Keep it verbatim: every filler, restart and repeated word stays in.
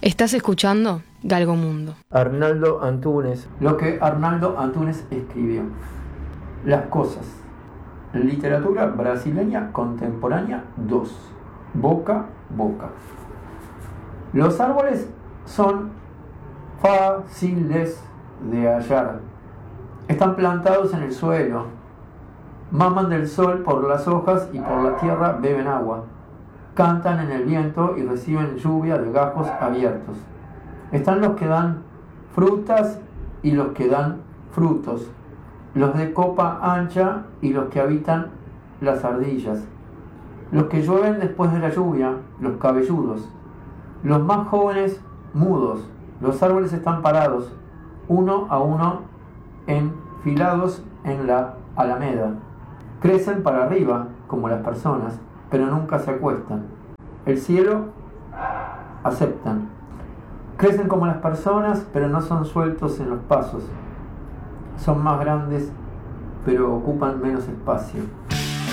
Estás escuchando Galgo Mundo. Arnaldo Antunes. Lo que Arnaldo Antunes escribió. Las cosas. Literatura brasileña contemporánea dos. Boca, boca. Los árboles son fáciles de hallar. Están plantados en el suelo. Maman del sol por las hojas y por la tierra beben agua. Cantan en el viento y reciben lluvia de gajos abiertos. Están los que dan frutas y los que dan frutos, los de copa ancha y los que habitan las ardillas, los que llueven después de la lluvia, los cabelludos, los más jóvenes mudos. Los árboles están parados, uno a uno, enfilados en la alameda. Crecen para arriba, como las personas, pero nunca se acuestan. El cielo aceptan. Crecen como las personas, pero no son sueltos en los pasos. Son más grandes, pero ocupan menos espacio.